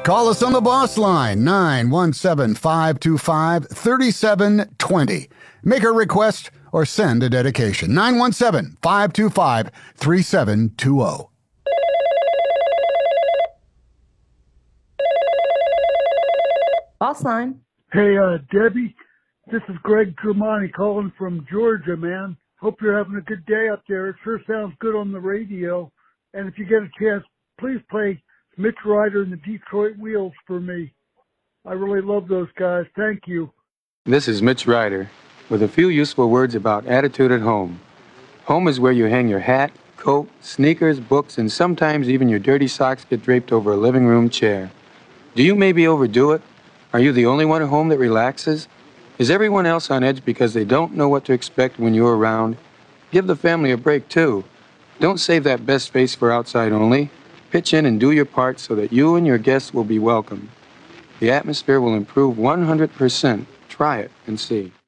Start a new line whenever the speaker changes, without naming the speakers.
Call us on the boss line, 917-525-3720. Make a request or send a dedication, 917-525-3720.
Boss line.
Hey, Debbie, this is Greg Germani calling from Georgia, man. Hope you're having a good day up there. It sure sounds good on the radio. And if you get a chance, please play Mitch Ryder and the Detroit Wheels for me. I really love those guys. Thank you.
This is Mitch Ryder with a few useful words about attitude at home. Home is where you hang your hat, coat, sneakers, books, and sometimes even your dirty socks get draped over a living room chair. Do you maybe overdo it? Are you the only one at home that relaxes? Is everyone else on edge because they don't know what to expect when you're around? Give the family a break, too. Don't save that best space for outside only. Pitch in and do your part so that you and your guests will be welcome. The atmosphere will improve 100%. Try it and see.